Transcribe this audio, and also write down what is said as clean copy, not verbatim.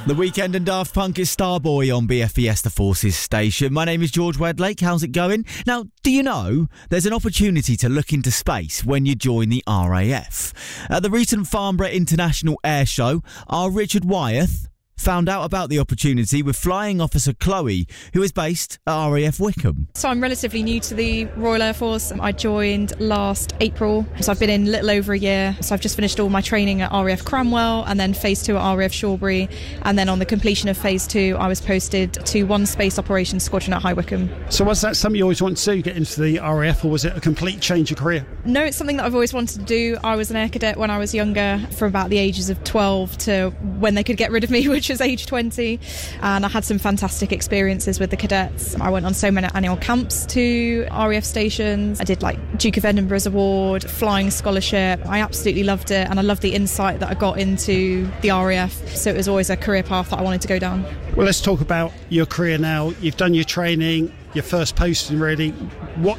The Weekend and Daft Punk is Starboy on BFBS, the Forces station. My name is George Wedlake. How's it going? Now, do you know there's an opportunity to look into space when you join the RAF? At the recent Farnborough International Air Show, our Richard Wyeth found out about the opportunity with Flying Officer Chloe, who is based at RAF Wickham. So I'm relatively new to the Royal Air Force. I joined last April, so I've been in a little over a year. So I've just finished all my training at RAF Cranwell and then Phase 2 at RAF Shawbury. And then on the completion of Phase 2, I was posted to 1 Space Operations Squadron at High Wycombe. So was that something you always wanted to do, get into the RAF, or was it a complete change of career? No, it's something that I've always wanted to do. I was an air cadet when I was younger, from about the ages of 12 to when they could get rid of me, which was age 20, and I had some fantastic experiences with the cadets. I went on so many annual camps to RAF stations. I did like Duke of Edinburgh's award, flying scholarship. I absolutely loved it, and I loved the insight that I got into the RAF, so it was always a career path that I wanted to go down. Well, let's talk about your career now. You've done your training, your first posting really. What